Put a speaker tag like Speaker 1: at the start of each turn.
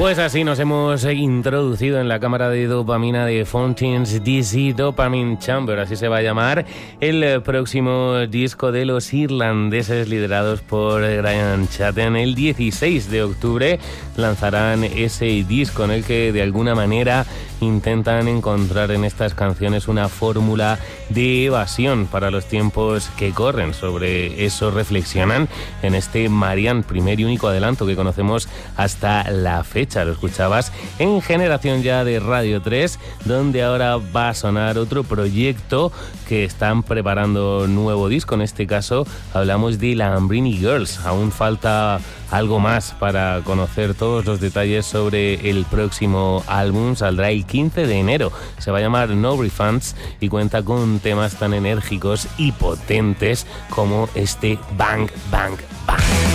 Speaker 1: Pues así nos hemos introducido en la cámara de dopamina de Fountains DC Dopamine Chamber, así se va a llamar el próximo disco de los irlandeses liderados por Graham Chatham. El 16 de octubre lanzarán ese disco en el que de alguna manera intentan encontrar en estas canciones una fórmula de evasión para los tiempos que corren. Sobre eso reflexionan en este Marianne, primer y único adelanto que conocemos hasta la fecha. Lo escuchabas en Generación Ya de Radio 3, donde ahora va a sonar otro proyecto que están preparando nuevo disco. En este caso hablamos de Lambrini Girls. Aún falta algo más para conocer todos los detalles sobre el próximo álbum. Saldrá el 15 de enero. Se va a llamar No Refunds y cuenta con temas tan enérgicos y potentes como este Bang Bang